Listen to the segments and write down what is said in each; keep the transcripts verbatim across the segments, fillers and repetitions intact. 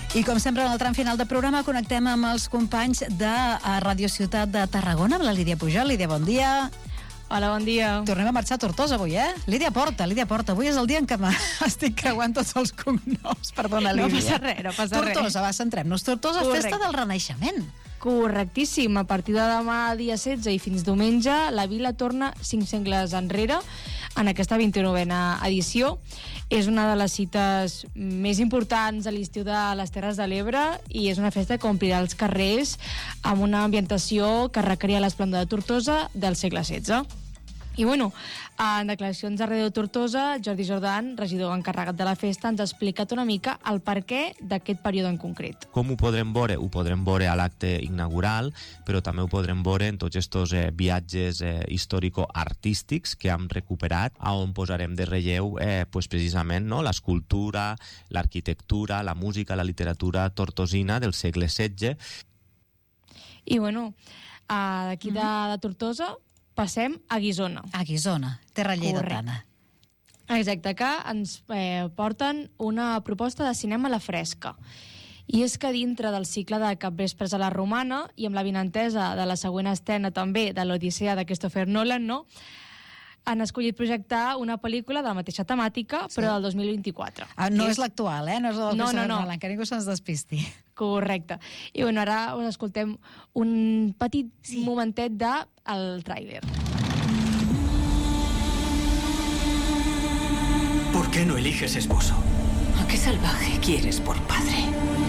I com sempre, en el tram final del programa connectem amb els companys de Ràdio Ciutat de Tarragona, amb la Lídia Pujol. Lídia, bon dia. Hola, bon dia. Tornem a marxar a Tortosa avui, eh? Lídia Porta, Lídia Porta. Avui és el dia en què m'estic creuant tots els cognoms. Perdona, Lídia. No passa res, no passa res. Tortosa, va, centrem-nos. Tortosa, Correcte. Festa del Renaixement. Correctíssim. A partir de demà, dia setze, i fins diumenge, la vila torna cinc segles enrere en aquesta vint-i-novena edició. És una de les cites més importants a l'estiu de les Terres de l'Ebre i és una festa que omplirà els carrers amb una ambientació que recrea l'esplendor de Tortosa del segle setze. I bueno, en declaracions a Ràdio Tortosa, Jordi Jordan, regidor encarregat de la festa, ens ha explicat una mica el perquè d'aquest període en concret. Com ho podrem veure? Ho podrem veure a l'acte inaugural, però també ho podrem veure en tots aquests eh, viatges eh, històrico-artístics que hem recuperat, on posarem de relleu eh, pues precisament no, l'escultura, l'arquitectura, la música, la literatura tortosina del segle setze. I bueno, uh, d'aquí de, de Tortosa passem a Guissona. A Guissona, terra lleidatana. Exacte, que ens eh, porten una proposta de cinema a la fresca. I és que dintre del cicle de Capvespres a la Romana i amb la vinentesa de la següent estrena també de l'Odissea de Christopher Nolan, no? Han escollit projectar una pel·lícula de la mateixa temàtica, sí. però del dos mil vint-i-quatre. Ah, no és, és l'actual, eh? No és el no, no, no. Nolan, que ningú se'ns despisti. Correcte. I bueno, ara us escoltem un petit sí. momentet del tràiler. ¿Por qué no eliges esposo? ¿A qué salvaje quieres por padre?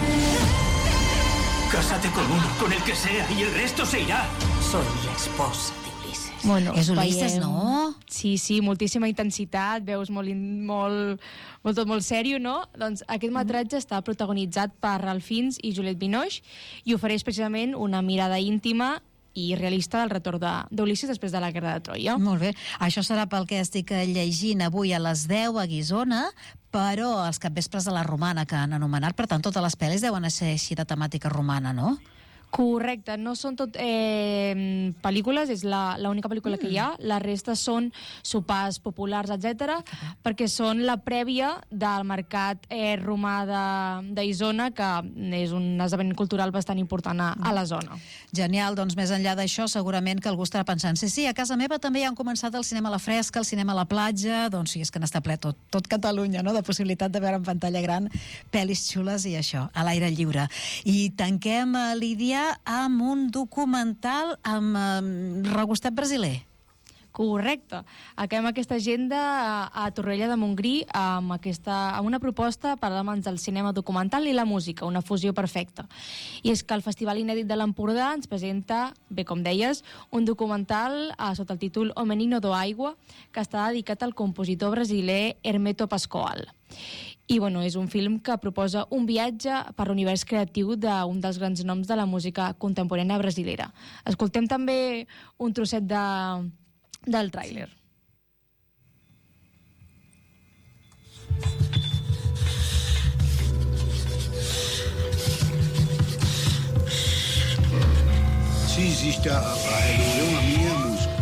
Cásate con uno, con el que sea, y el resto se irá. Soy la esposa de Ulises. Bueno, és Ulises, veiem... no? Sí, sí, moltíssima intensitat, veus molt, molt, molt, tot molt sèrio, no? Doncs aquest metratge mm. està protagonitzat per Ralph Fiennes i Juliette Binoche i ofereix precisament una mirada íntima i realista del retorn d'Ulisses després de la Guerra de Troia. Molt bé. Això serà pel que estic llegint avui a les deu a Guissona, però els capvespres de la Romana que han anomenat, per tant, totes les pel·lis deuen ser així de temàtica romana, no? Correcte, no són tot eh, pel·lícules, és l'única pel·lícula mm. que hi ha, la resta són sopars populars, etcètera, perquè són la prèvia del mercat eh, romà d'Isona, que és un esdeveniment cultural bastant important a, a la zona. Genial, doncs més enllà d'això, segurament que algú estarà pensant, sí, sí, a casa meva també ja han començat el cinema a la fresca, el cinema a la platja, doncs sí, és que n'està ple tot, tot Catalunya, no?, de possibilitat de veure en pantalla gran pel·lis xules i això, a l'aire lliure. I tanquem, Lídia, amb un documental amb um, regustet brasiler. Correcte. Acabem aquesta agenda a, a Torroella de Montgrí amb, aquesta, amb una proposta per a amants del cinema documental i la música, una fusió perfecta. I és que el Festival Inèdit de l'Empordà ens presenta, bé com deies, un documental a, sota el títol O Menino do Aigua, que està dedicat al compositor brasiler Hermeto Pascoal. I bueno, és un film que proposa un viatge per l'univers creatiu d'un dels grans noms de la música contemporània brasilera. Escoltem també un trosset de, del tràiler. Se existe a, a religião, a minha música.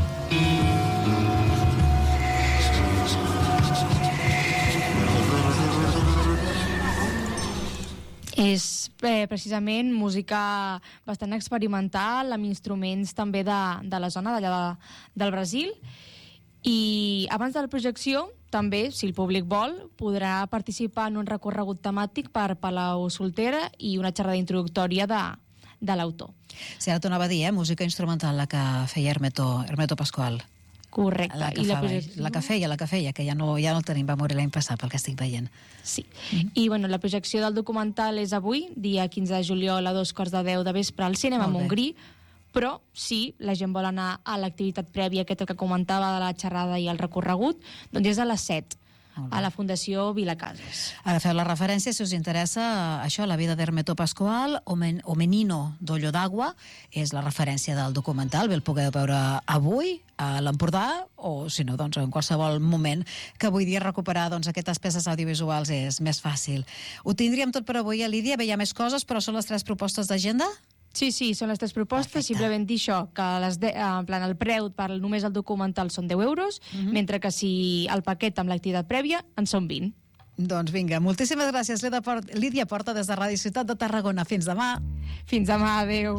És eh, precisament música bastant experimental, amb instruments també de, de la zona d'allà de, del Brasil. I abans de la projecció, també, si el públic vol, podrà participar en un recorregut temàtic per Palau Soltera i una xerrada introductòria de, de l'autor. Sí, ara t'ho anava a dir, eh? Música instrumental, la que feia Hermeto, Hermeto Pascoal. Correcte. La que, I la, fa, projecció... la que feia, la que feia, que ja no, ja no el tenim, va morir l'any passat, pel que estic veient. Sí. Mm-hmm. I bueno, la projecció del documental és avui, dia quinze de juliol a dos quarts de deu de vespre al cinema Montgrí, però si la gent vol anar a l'activitat prèvia aquesta que comentava de la xerrada i el recorregut, doncs és a les set. A la Fundació Vilacases. Agafeu la referència, si us interessa, això, la vida d'Hermeto Pascoal, o, men, o Menino d'Ollo d'Agua, és la referència del documental, bé el podeu veure avui a l'Empordà, o si no, doncs en qualsevol moment, que avui dia recuperar doncs, aquestes peces audiovisuals és més fàcil. Ho tindríem tot per avui, Lídia, bé, hi ha més coses, però són les tres propostes d'agenda? Sí, sí, són les tres propostes. Perfecte. Simplement dir això, que les de, en plan, el preu per només el documental són deu euros, uh-huh. mentre que si el paquet amb l'activitat prèvia en són vint. Doncs vinga, moltíssimes gràcies, Lídia Porta, des de Ràdio Ciutat de Tarragona. Fins demà. Fins demà, adéu.